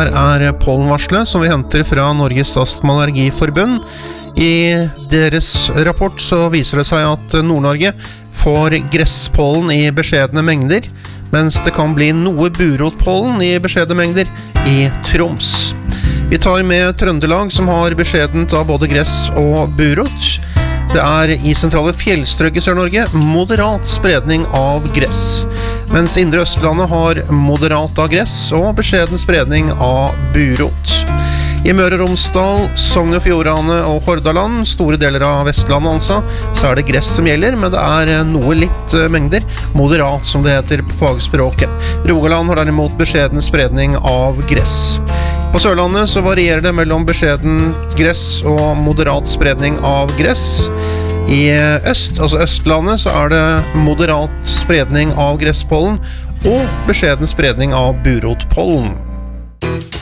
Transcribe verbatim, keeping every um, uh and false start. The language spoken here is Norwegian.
Her er pollenvarslet som vi henter fra Norges Astma- og Allergiforbund. I deres rapport så viser det seg at Nord-Norge får gresspollen i beskjedne mengder, mens det kan bli noe burotpollen i beskjedne mengder i Troms. Vi tar med Trøndelag som har beskjedent av både gress og burot. Det er i sentrale fjellstrøk i Sør-Norge moderat spredning av gress, mens Indre Østlandet har moderat av gress og beskjeden spredning av burot. I Møre og Romsdal, Sogn og Fjordane og Hordaland, store deler av Vestlandet altså, så er det gress som gjelder, men det er noe litt mengder, moderat som det heter på fagspråket. Rogaland har derimot beskjeden spredning av gress. På Sørlandet så varierer det mellom beskjeden gress og moderat spredning av gress. I øst, altså Østlandet, så er det moderat spredning av gresspollen og beskjeden spredning av burotpollen.